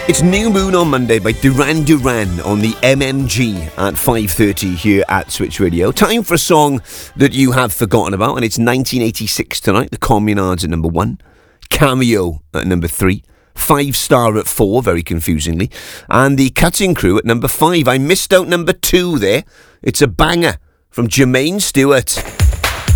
It's New Moon on Monday by Duran Duran on the MMG at 5:30 here at Switch Radio. Time for a song that you have forgotten about, and it's 1986 tonight. The Communards at number 1, Cameo at number 3, Five Star at 4, very confusingly, and the Cutting Crew at number 5. I missed out number 2 there. It's a banger from Jermaine Stewart.